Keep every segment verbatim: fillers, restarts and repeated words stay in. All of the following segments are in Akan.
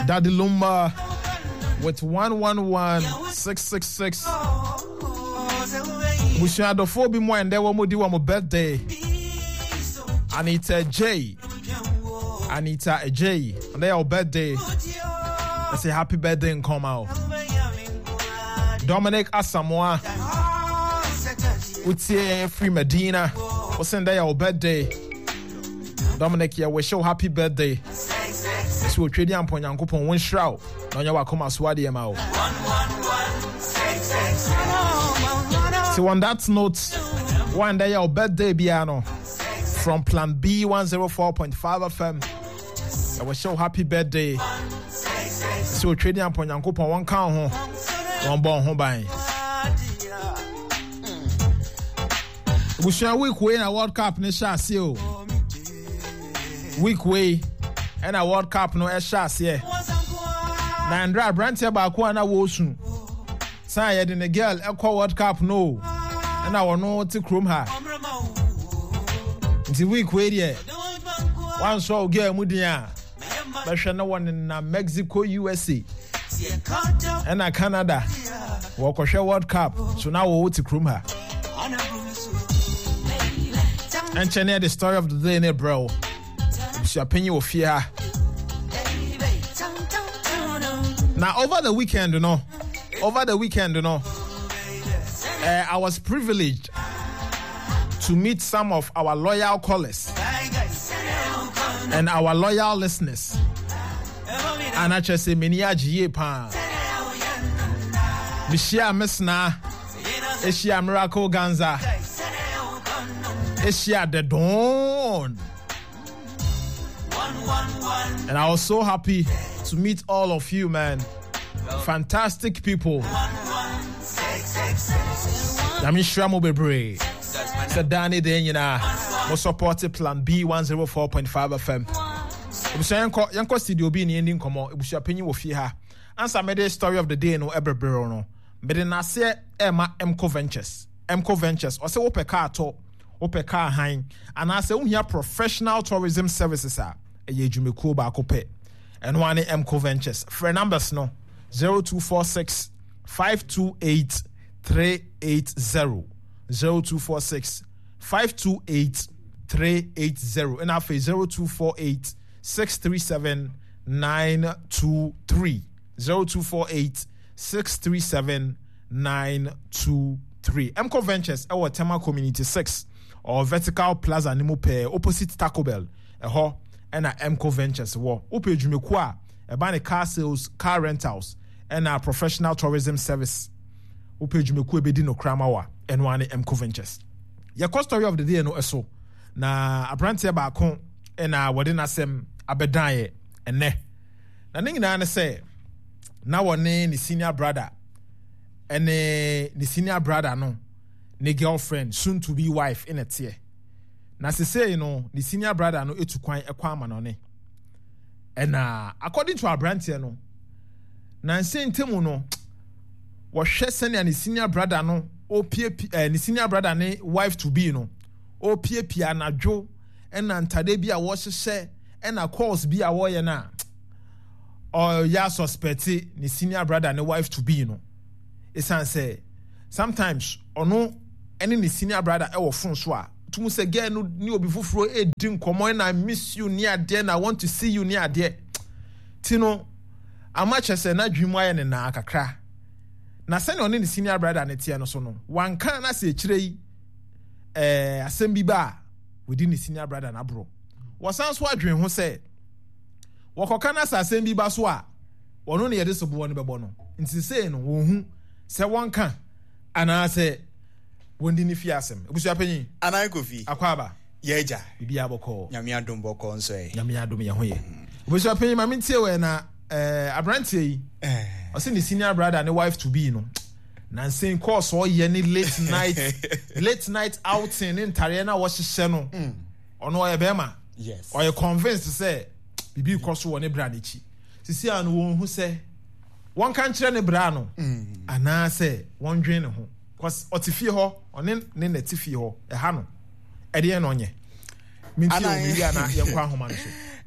Daddy Lumba with one one one six six six. We share the four be more and then we do one birthday. Anita J. Anita J. And they are birthday. I say happy birthday and come out. Dominic Asamoah. Utie Free Medina. What's in there? Our birthday. Dominic, yeah, we show happy birthday. So we trade on Yankupon one shroud. No, you are come as Swadi Amao. So on that note, one day our birthday piano from Plan B one oh four point five F M. I will show happy birthday. So we trade on Yankupon one count home. One born home by. We shall week way in a World Cup ne shall see you. Week way and a World Cup no a shall see. Nandra Brantia Bakwana Wosun. Say in the girl Echo World Cup no. And I will know to crum her. It's a week way there. One saw girl Mudia. But no one in Mexico, U S A. And a Canada. Walk share World Cup. So now we'll to crum her. And Chennai, the story of the day, ne bro. She opinion of fear. Now over the weekend, you know, over the weekend, you know, uh, I was privileged to meet some of our loyal callers and our loyal listeners. And I just say, Minia G A Pan, Mishia Mesna, Eshia Miracle Ganza. Asia the dawn. And I was so happy to meet all of you, man. Fantastic people. Yami Shramu Bebre. Sadani Denyina. Mo support Plan B one oh four point five F M. Ebusha yanko yanko studio bi ni ending komo. Ebusha penyi wo fi ha. Answer me the story of the day no ebebre no. Me de na se Emma Emco Ventures. Emco Ventures. O se wo pe car to Ope car hine and I say we have professional tourism services are a yejumeku ba kope and one Emco Ventures. For numbers no zero two four six five two eight three eight zero zero two four six five two eight three eight zero and after zero two four eight six three seven nine two three zero two four eight six three seven nine two three. Emco Ventures our Tema Community six or Vertical Plaza Nimupe opposite Taco Bell eho and a Emco Ventures wo ope dwumekua e ba ne car sales, car rentals and a professional tourism service ope dwumekua be di no kramawa and one Emco Ventures. Your story of the day no eso na abrantia ba kon and a wode na sem abedan ene na ning na ne say na wone ni senior brother and the senior brother no ne girlfriend soon to be wife in a tear. Na se say you know the senior brother no etu kwan ekwa no ne. And uh, according to our brand here no na say ntemu no wo hwe sene ne senior brother no o pie eh, ne senior brother ne wife to be no o pie pie anadwo na ntade bi a wo hye na course bi a wo ye na or ya suspect ne senior brother ne wife to be no. It's say sometimes ono any the senior brother e wo fun so a tumu say girl no ni obi fufuro e din komo na I miss you near there and I want to see you near there tino amache say na dwemu aye ne na kakra na say no the senior brother ne tie no so no wan kan na say kire yi eh asem bi ba within the senior brother na bro wasan so adwen ho say wokoka na say asem bi ba so a wono ne yede so bo no bebo no nti say no wo hu say wan kan ana say wondi ni fiasem ebusu apanyi anan kofi akwaba yeja bibia boko nyame adom boko nso e nyame adom ye ho ye ebusu apanyi ma mentie we na eh abrantie yi eh o se ni senior brother ne wife to be no na nsen course o ye ni late night late night outing in tare na wo hye no ono ye bema yes o ye convinced say bibi course wo ne bra na chi sisi an wo hu say won kan kire ne bra no ana say won dwen ne ho cause otifie ho one ne netifie ho e ha no e de no nye minti o bi ana ye kwa homa no so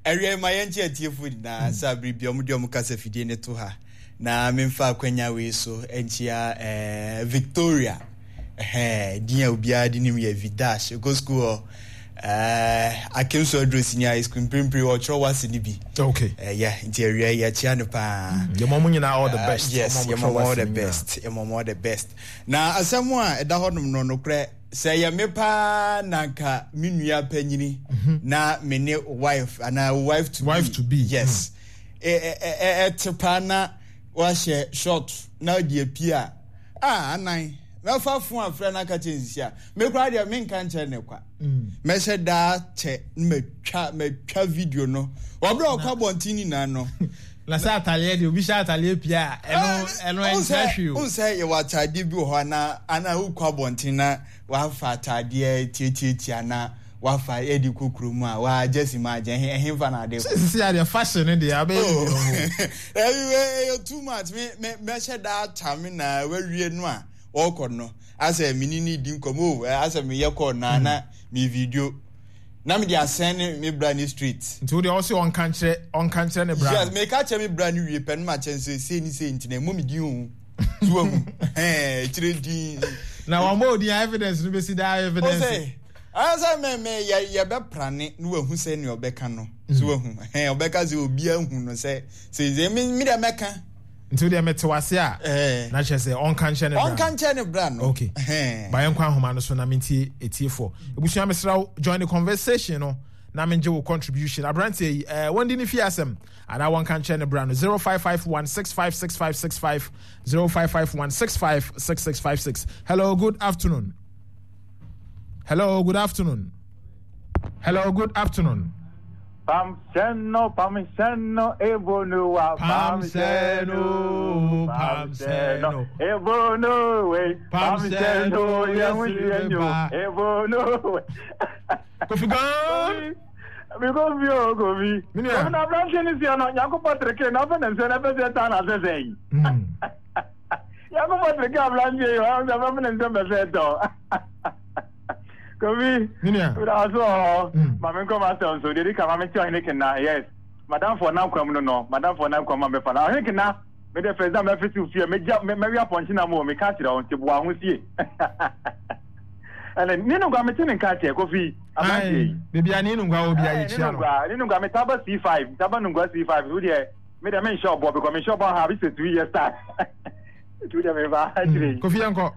area my enche atiefo na sabri bi omo de omo kasa fidie ne to ha na memfa akwanya we so enchia eh Victoria eh dia obia de nim ya Vidash go school eh Akimso address ni high school primpri or chro wase ni bi okay eh yeah nti area ya chia no pa your mom nyina all the best yes your mom all the best your mom all the best na asemu a eda hodom no no kre say ya mepa nanka minua panyini na me ne wife ana wife to wife be. to be yes eh eh eh tepana wa share short na de apia ah anan na fa fun afra na ka chensia me kwa de me nka nche ne kwa me se da che me twa me twa video no obra okwa bontini na no la sa atalier de obi sha atalier pia eno eno enhwehwe o say ye wa tade bi ho na ana ukwa bontina wa fa tade tietietia na wa fa edi kokuru mu a wa jesi ma je ehemfa na de sisi ya the fashion in the abe anyway you too much me me me she da tami na wa wie no a okọ no asa mi ni di nkomo asa mi ye ko na na mi video na me dia send me brand street nti we also on country on country ne brand yes me ka che me brand wie pen ma chense say ni say nti na mo mi di hu tuwa hu eh chire di na wa mo di evidence no be see that evidence asa me me ya ya be prane no wa hu say ne obeka no so wa hu eh obeka say obi ahu no say say me me da meka nti we mete wase a na che say on country ne brand on country ne brand no okay ba yen kwa homa no so na menti etiefo ebusia mesra join the conversation no na menje wo contribution abrante eh wondi ni fiasem ana one country ne brand zero five five one six five six five six five zero five five one six five six six five six. Hello, good afternoon. Hello, good afternoon. Hello, good afternoon. Pam seno, pam seno, ebonua. Pam seno, pam seno, ebonu we. Pam seno, yemuyenyo, ebonu. Kofi Gan. Because we are going. We are not branching is here. Yanko Patrick, nothing and send a better as I say. Yanko Patrick, I'm branching. I'm the woman and the better. Kofi, also, Mamma come out on so they come and tell you now. Yes, Madame for now come no, Madame for now come and I think now. May the first time I feel fear, maybe a punching a more, me catch it on to one with you. And then Nino Gamitin and Katia, Kofi, maybe I need to go be a channel. Nino Gamitaba C five, Tabanunga C five, who there made a main shop, Bob, because my shop have it three years time. To them, actually, Kofi Uncle.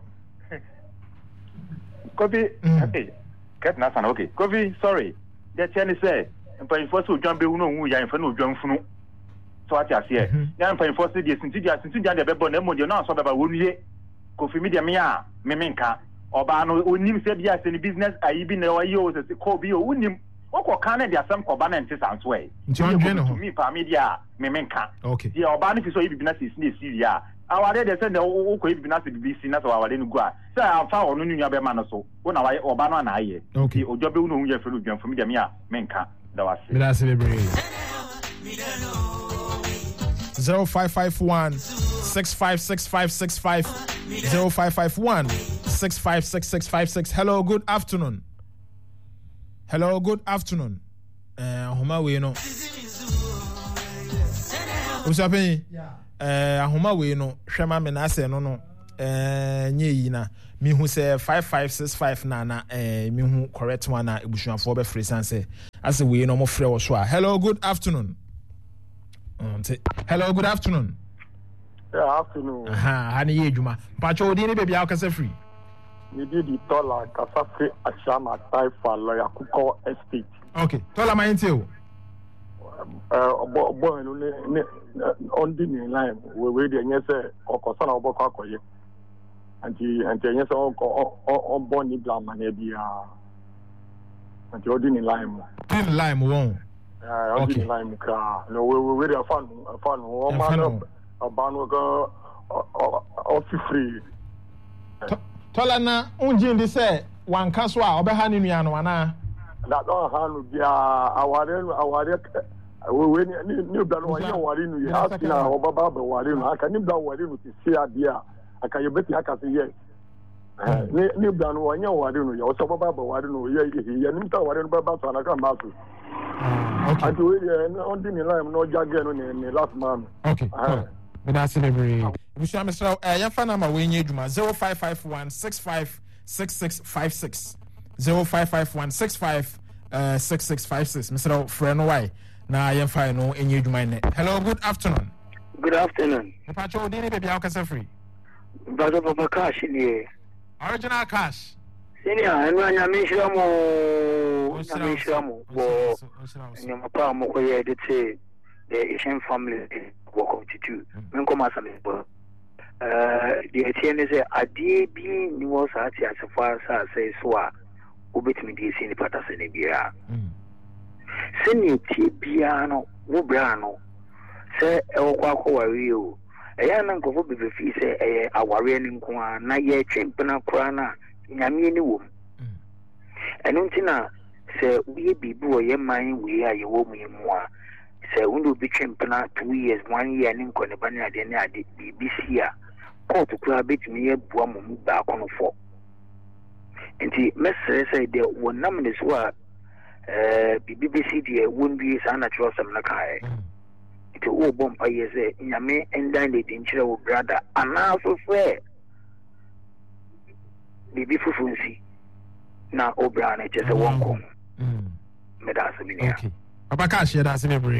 Kofi, hey, get nothing, okay. Kofi, sorry. The Chinese say, and paying for so John Bill, no, you are in front of John Funu. So I just say, young paying for the Cynthia, Cynthia, the Bebo, Nemo, you're not so about one year. Kofi Media Mia, Memenka. Obano unim said yes in business I even know you as a Kobe unim Oko Canada some Cobana and Tessans way. John to me per media memenka. Okay. The Obana is so business is near Syria. Our day they send the Oko business to be seen as our Lenugua. So I found on Nunya Bemano so when I Obana and I okay Ojobu no year for from media menka. That was zero five five one six five six five six five zero five five one six five six six five six. Hello, good afternoon. Hello, good afternoon. Uh, Ahoma we no. What's happening? Uh, Ahoma we no. Shema me na say no no. Uh, nye yi na. Me who say five five six five na na. Uh, me who correct one na. Ebusuafo be free san say. As we no mo free wo so. Hello, good afternoon. Um, t- Hello, good afternoon. Yeah, afternoon. Aha, hani ye juma. Pacho odi ni baby akasa free. We did the Tola Kasafi Ashama Taifa Lawyer Kuko Estate. Okay, Tola my intel. Uh, boy, on the line, we wait and yes, or Cosana Bokakoye. And the and the yes, on Bonnie Blam and Ebia. And the ordinary line. In line, won't. Uh, okay. Line, no, we were a fun, a fun, one man, a banner, or free. Tola na unji ndi se wankaswa obeha ni nua no ana that don't hanu bia aware aware we ni ni bla no ya aware nu ya asina obaba ba aware nu aka ni bla aware nu ti se adea aka ye beti aka se yes ni ni bla no ya aware nu ya so obaba ba aware nu ye ye ni mta aware nu ba ba so anaka ma so Okay. And we on the line no jagge no ne last man. Okay. Me da celebrate. We shall Mister Eh ya fa number we nye djuma zero five five one six five six six five six zero five five one six five six six five six. Mister Friend why? Na ya fa no enye djuma ne. Hello, good afternoon. Good afternoon. Papa Cho Dini baby how can free? Brother Papa Cash ni. Original Cash. Senior, enu anya menshira mo. Na menshira mo. Bo. Ni mapa mo ko ye de te the Asian family work of two. Men ko masa me bo. Eh, the Etienne say ade bi ni wo sa ati asefa sa say so a obetimi di esi ni pata se ne bia. Senior ti bia no, wo bra no. Say e wo kwa ko wari o. Eya na nkofo bebe fi say eh aware ni nko a na ye twempena kora na nyame ni wo. Eno ntina say we bibi wo ye man we a ye wo mu mu a say undo bi twempena two years one year ni nko ne bani ade ne ade bibi si a court kura betimi ye bua mo mu ba kono fo. Enti mesere say de wonam ne so a eh bibi be si de wonbi sa natural sam na kai. Iti o bompa ye say nyame endan de dinchire wo brother ana so fe bibi fufunsi na obra na chese wonko mm me da aseminia. Okay, Papa Cash here da celebrate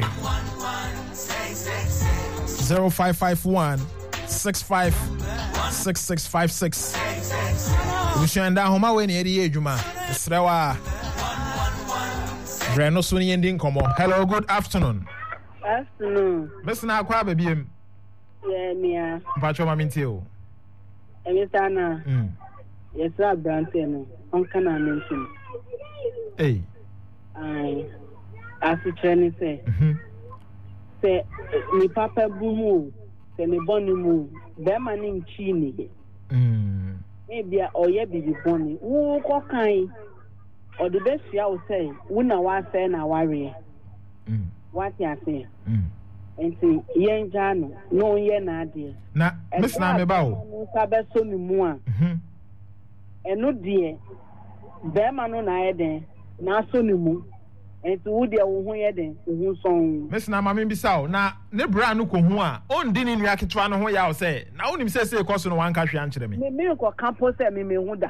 zero five five one six five six six five six. We should end homa we na eri adwuma srewa Breno so ni ending komo. Hello, good afternoon. Afternoon. Listen akwa baby em. Yeah, mia. Mpacho ma minti o. Emi sana. Mm. Yes, I brante no. On kana mention. Hey. Ai. Asu training say. Mhm. Say ni papa bumu, say ni boni mu. Be ma ni nchi ni. Mm. Maybe oye bibi boni. Wo ko kan. O the best ya wo say, wo na wa say na ware. Mm. What you say? Mm. Enti yen jano no ye na ade. Na miss na me ba o. Ka be so ni mu a. Mhm. Eno de be ma no na ye den na so ni mu. Enti wo de wo ho ye den wo son. Miss na mama mbisa o na ne bra no ko hu a on di ni nua ketwa no ho ya o say na wonim say say koso no wan ka hwe ankere me. Me me ko campus e me me hu da.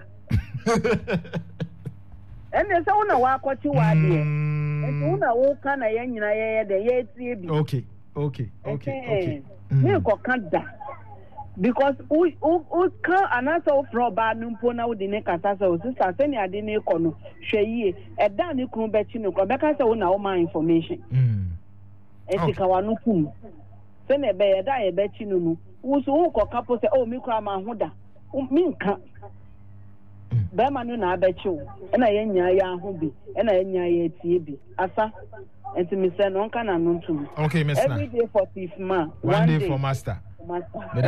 Ene se wona wa akwachi wa ade. Enti wona wo ka na ye nyina ye ye den ye tie bi. Okay, okay, okay, okay. Me ko kan da. Because we we can anasa from ba numpo na we ne kasa so sister say ni ade ne ko no hwe yie e da ne kunu be chi ne ko be ka say wona wo ma information. Mm. E ka wa no kum. Say na be ye da ye be chi no no. Wo so wo ko kapo say oh me kura ma ho da. Mi nka be ma no na abechi wo e na ye nya ya ho bi e na ye nya ya tie bi asa enti me say no nka na no ntum. Okay, miss na. Every day for thief man. One, one day, day for master. Master.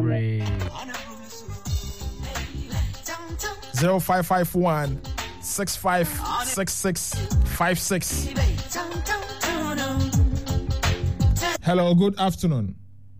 Zero five five one six five six six five six. Hello, good afternoon.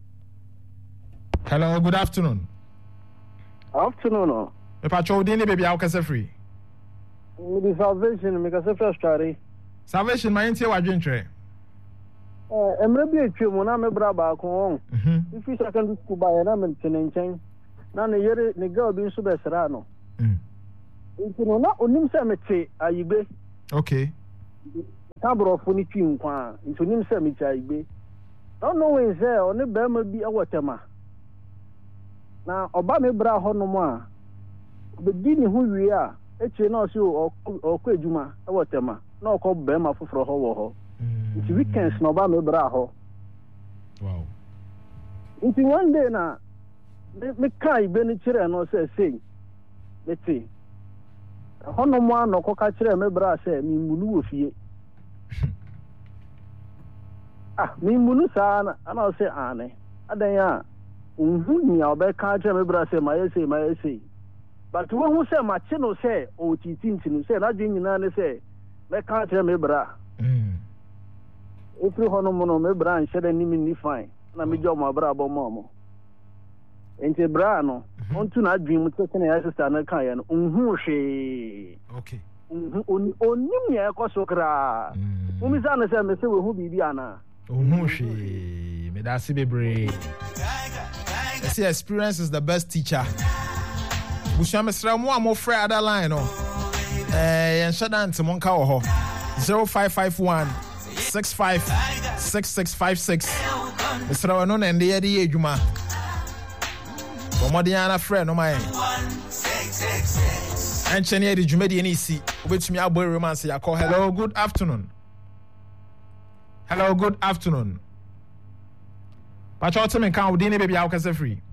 Hello, good afternoon. Afternoon. Me patrol dini baby how can free? Me salvation me ka se first try. Salvation my intie wa dwentre. Eh emre bi etwe mu na me bra ba ko. Mhm. If you secondary school ba ya na me tenenchen. Na ne yere ne girl bi nso be sra no. Mm. Nti no na onim se me te ayibe. Okay. Tabro fo ni twi nkwa. Nti onim se me te ayibe. No no we say oni be ma bi awotema. Na oba me bra ho no mo a. Be di ni hu wi a eche na o si o ko ejuma awotema. Na o ko be ma foforo ho wo ho. It's weekends no ba me bra ho. Wow. It's one day na me kai be ni kire no say say. Let's hono mo an ko ka kire me bra say mi munu wo fie. Ah, mi munu sa na ana say ane. Adan ya unhu ni obe ka kire me bra say ma say ma say. But when who say ma chi no say o titinti no say na dwen nyina ne say me ka kire me bra. Mm. If you want to know, my brand said, "Nimi ni fine." Na me job my brother mama. Ente brano, on to not dream to say I sister na kan yan. Unhu she. Okay. Unhu on on nimi ya ko sokra. Mumisa na say me say we hu bibi ana. Ohu hwe. Me da se bebre. I see experience is the best teacher. Busha mesra mo amofre other line no. Eh yen shada ante monka wo ho. zero five five one six five six six five six. Mesra wo no na ende ye de adwuma. Bomodiana friend no my. And Chenia the Jumedi N C, which me boy romance ya call. Hello, good afternoon. Hello, good afternoon. But you also can baby, I'll free.